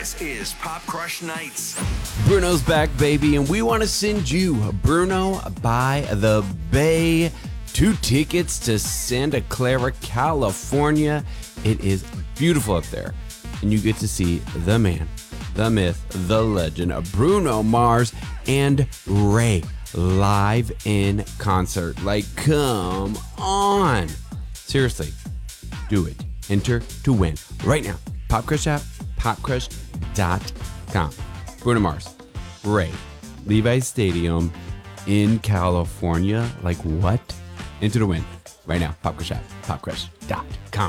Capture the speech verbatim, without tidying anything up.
This is Pop Crush Nights. Bruno's back, baby, and we want to send you Bruno by the Bay. Two tickets to Santa Clara, California. It is beautiful up there, and you get to see the man, the myth, the legend of Bruno Mars and Ray live in concert. Like, come on. Seriously, do it. Enter to win right now. Pop Crush app, pop crush dot com. Bruno Mars, Ray, Levi's Stadium in California. Like, what? Enter to win right now. Pop Crush app, pop crush dot com.